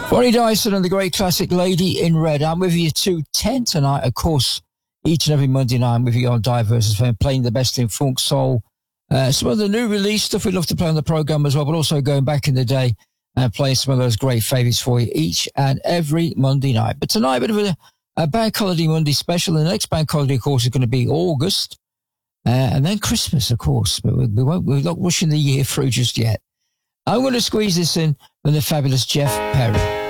Bonnie Dyson and the great classic Lady in Red. I'm with you to 10 tonight, of course. Each and every Monday night, I'm with you on Diverse FM, playing the best in funk, soul. Some of the new release stuff we'd love to play on the programme as well, but also going back in the day and playing some of those great favourites for you each and every Monday night. But tonight, a bit of a Bank Holiday Monday special. The next Bank Holiday, of course, is going to be August. And then Christmas, of course. But we're not rushing the year through just yet. I'm going to squeeze this in with the fabulous Jeff Perry.